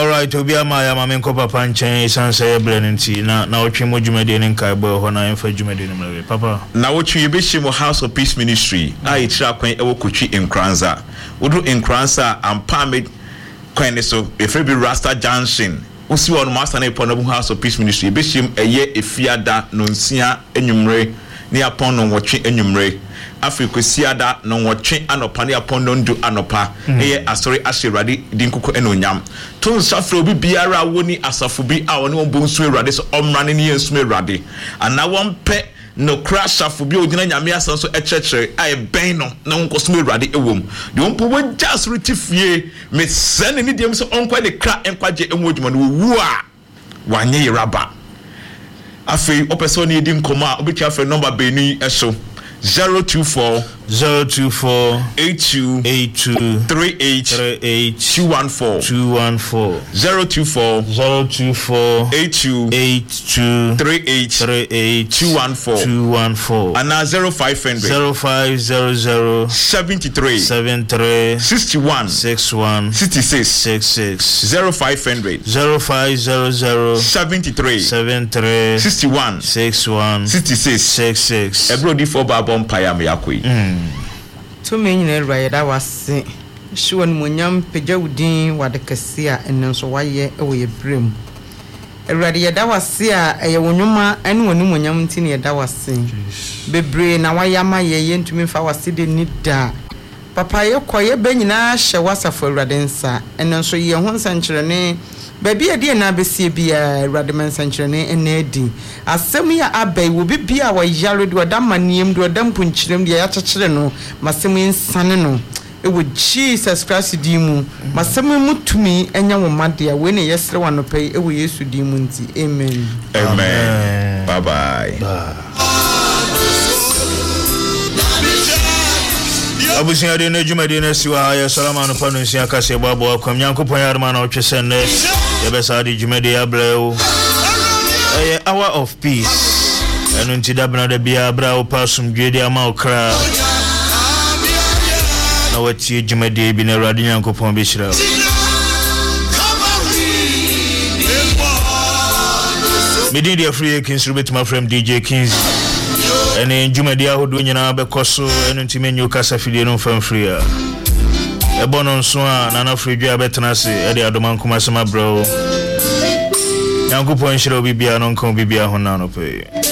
All right, Obiama ya mamenko papa nchen sanse blenenti na otwe modwumade ne nkai boy ho na emfa dwumade ne mlewe papa na otwe yebehye mo House of Peace Ministry a itira kwan ewo kotwi enkranza wodu enkranza ampame kwan ne so efrebi Rasta Junction osi won master na ipon no House of Peace Ministry yebehye eye efiada no nsia enwumre ne apon no wotwe enwumre Afrikwesiada no wotwe anopa ne apon no ndu anopa eye asori ahyerade dinkoko enonyam ton safro obi biara woni asafo bi a woni wonbonsu erade so omrane ne yensu erade ana wonpe no crash afo bi odina nyame asan so ekyekere aye ben no na wonkoso erade ewom de wonpo wonjas retifie me sene ni dem so onkwa de kra enkwaje enwodwuma no wu a wanye yeraba afei opeso ne edi nkoma obetia fe number beni eso 024 82 38 214 024 82 38 214 and now 0500 73 61 66 0500 73 61 66 everybody for Empire me akoi to me nyina rayeda wase hwe no monyam pejawudin wadekase a enso waye ewo yebrem erade yeda wase a eye wonwuma ene woni monyam ntini yeda wase bebre na wayama ye ntumi fa wase de nida papa ye koye be nyina hye wasafo erade nsa enso ye ho nsankyere ne baby ade na besie bia radman sankyerene enedi asem ya abai wo bibia wa yare do damaniem do dampunkyerem dia ya kyekere no masem insane no ewo Jesus Christ di mu masem mutumi enya wo made a we ne yesre wanopai ewo Yesu di mu nti amen amen bye bye abusia de na dwumade na siwa ya salama no pano nsia kase babo akwam nyankopon yarma na otwesen ne yebesa de dwumade ya brao hour of peace enu nti dabna da bia brao pasum dwede ama okra na wati dwumade bi na rade nyankopon be shira midin dia free kings betima from DJ Kings ene dwumade ahodo nyina be koso enu nti menyo kasa fidie no famfria ebono nso a nana fridwa betenase e de adoma nkoma sema bro yankopon shira obibia no nka obibia ho na no pe